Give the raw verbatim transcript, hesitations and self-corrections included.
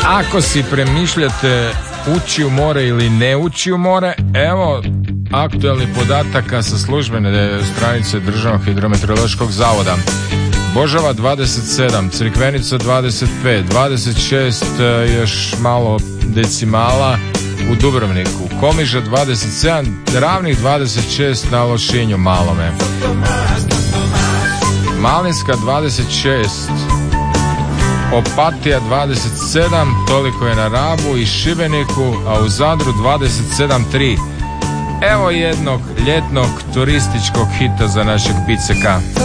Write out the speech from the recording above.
Ako si premišljate ući u more ili ne ući u more, evo aktualnih podataka sa službene stranice Državnog hidrometeorološkog zavoda. Božava dvadeset sedam, Crikvenica dvadeset pet, dvadeset šest još malo decimala u Dubrovniku, Komiža dvadeset sedam, Ravnih dvadeset šest na Lošinju malome, Malinska dvadeset šest, Opatija dvadeset sedam, toliko je na Rabu i Šibeniku, a u Zadru dvadeset sedam zarez tri. Evo jednog ljetnog turističkog hita za našeg Piceka.